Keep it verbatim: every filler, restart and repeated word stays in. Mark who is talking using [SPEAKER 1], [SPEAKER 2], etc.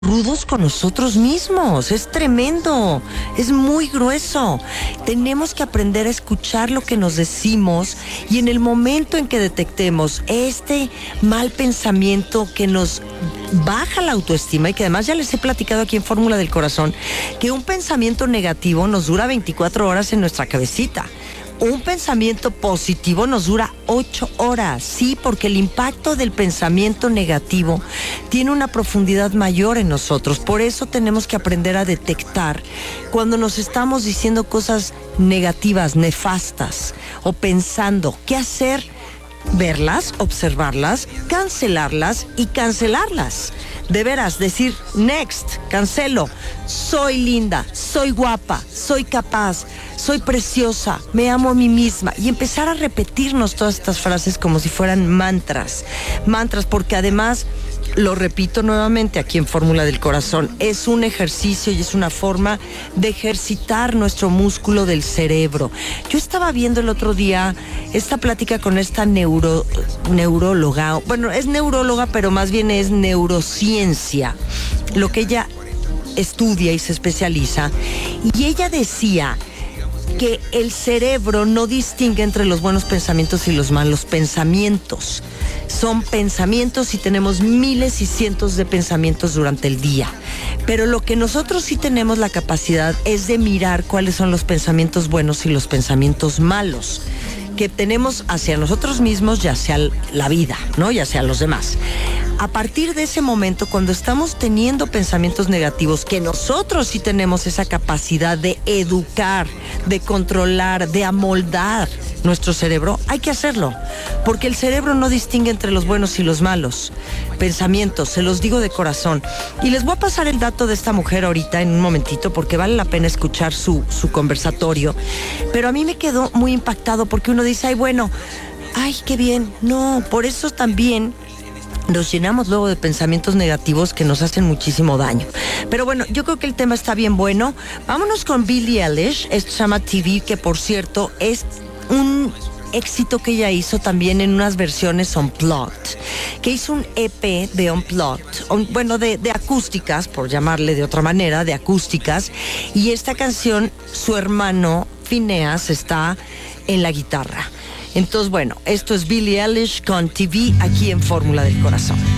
[SPEAKER 1] rudos con nosotros mismos. Es tremendo, es muy grueso. Tenemos que aprender a escuchar lo que nos decimos y en el momento en que detectemos este mal pensamiento que nos baja la autoestima, y que además ya les he platicado aquí en Fórmula del Corazón, que un pensamiento negativo nos dura veinticuatro horas en nuestra cabecita. Un pensamiento positivo nos dura ocho horas, sí, porque el impacto del pensamiento negativo tiene una profundidad mayor en nosotros. Por eso tenemos que aprender a detectar cuando nos estamos diciendo cosas negativas, nefastas, o pensando qué hacer, verlas, observarlas, cancelarlas y cancelarlas. De veras, decir next, cancelo, soy linda, soy guapa, soy capaz, soy preciosa, me amo a mí misma, y empezar a repetirnos todas estas frases como si fueran mantras, mantras, porque además, lo repito nuevamente aquí en Fórmula del Corazón, es un ejercicio y es una forma de ejercitar nuestro músculo del cerebro. Yo estaba viendo el otro día esta plática con esta neuro, neuróloga, bueno, es neuróloga, pero más bien es neurociencia, lo que ella estudia y se especializa, y ella decía que el cerebro no distingue entre los buenos pensamientos y los malos pensamientos. Son pensamientos y tenemos miles y cientos de pensamientos durante el día. Pero lo que nosotros sí tenemos la capacidad es de mirar cuáles son los pensamientos buenos y los pensamientos malos que tenemos hacia nosotros mismos y hacia la vida, ¿no? Y hacia los demás. A partir de ese momento, cuando estamos teniendo pensamientos negativos, que nosotros sí tenemos esa capacidad de educar, de controlar, de amoldar nuestro cerebro, hay que hacerlo, porque el cerebro no distingue entre los buenos y los malos pensamientos, se los digo de corazón. Y les voy a pasar el dato de esta mujer ahorita en un momentito, porque vale la pena escuchar su, su conversatorio, pero a mí me quedó muy impactado, porque uno dice, ay, bueno, ay, qué bien. No, por eso también nos llenamos luego de pensamientos negativos que nos hacen muchísimo daño. Pero bueno, yo creo que el tema está bien bueno. Vámonos con Billie Eilish. Esto se llama T V, que por cierto es un éxito que ella hizo también en unas versiones unplugged, que hizo un E P de unplugged, un, bueno, de, de acústicas, por llamarle de otra manera, de acústicas, y esta canción, su hermano Phineas está en la guitarra. Entonces, bueno, esto es Billie Eilish con T V aquí en Fórmula del Corazón.